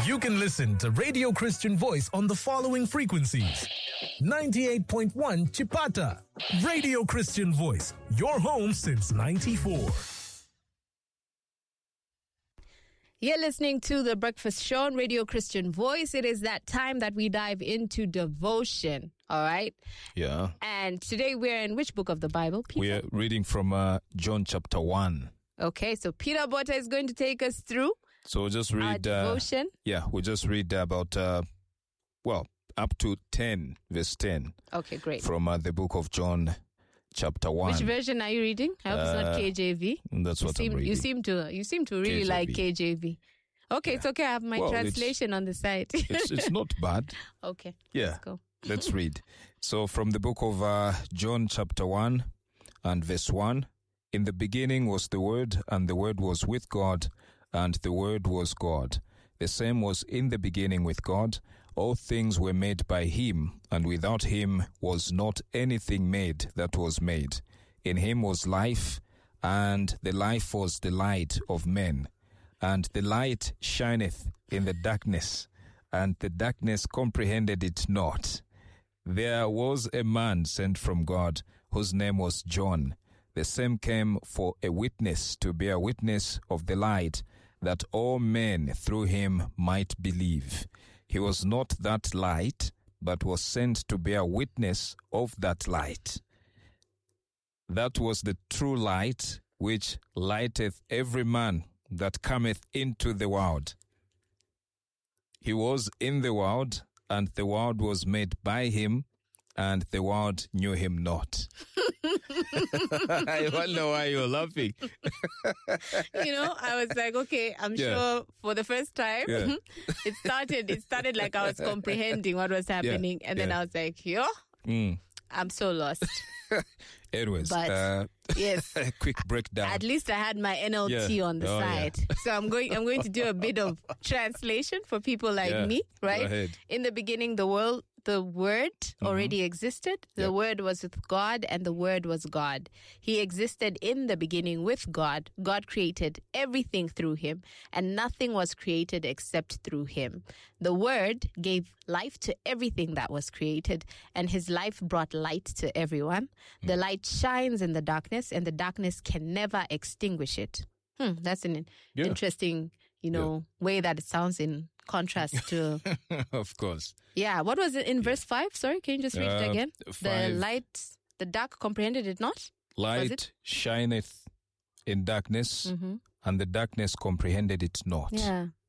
You can listen to Radio Christian Voice on the following frequencies. 98.1 Chipata. Radio Christian Voice, your home since 94. You're listening to The Breakfast Show on Radio Christian Voice. It is that time that we dive into devotion, all right? Yeah. And today we're in which book of the Bible, Peter? We're reading from John chapter 1. Okay, so Peter Botta is going to take us through So we'll just read... our devotion. We'll just read about, up to 10, verse 10. Okay, great. From the book of John chapter 1. Which version are you reading? I hope it's not KJV. That's what I'm reading. You seem to really KJV. like KJV. Okay, It's okay. I have my translation on the side. It's not bad. Okay, Yeah. let's go. Let's read. So from the book of John chapter 1 and verse 1, in the beginning was the Word, and the Word was with God, and the Word was God. The same was in the beginning with God. All things were made by Him, and without Him was not anything made that was made. In Him was life, and the life was the light of men. And the light shineth in the darkness, and the darkness comprehended it not. There was a man sent from God, whose name was John. The same came for a witness, to bear witness of the light, that all men through him might believe. He was not that light, but was sent to bear witness of that light. That was the true light, which lighteth every man that cometh into the world. He was in the world, and the world was made by him, and the world knew him not. I wonder why you're laughing. I was like, okay, I'm sure for the first time, it started like I was comprehending what was happening. And then I was like, I'm so lost. Anyways, but yes, a quick breakdown. At least I had my NLT on the side. Yeah. So I'm going to do a bit of translation for people like me, right? Go ahead. In the beginning, the Word already existed. The Word was with God, and the Word was God. He existed in the beginning with God. God created everything through Him, and nothing was created except through Him. The Word gave life to everything that was created, and His life brought light to everyone. The light shines in the darkness, and the darkness can never extinguish it. That's an interesting, way that it sounds in contrast to... Of course. Yeah, what was it in verse 5? Sorry, can you just read it again? 5. The dark comprehended it not? Light shineth in darkness, and the darkness comprehended it not. Yeah,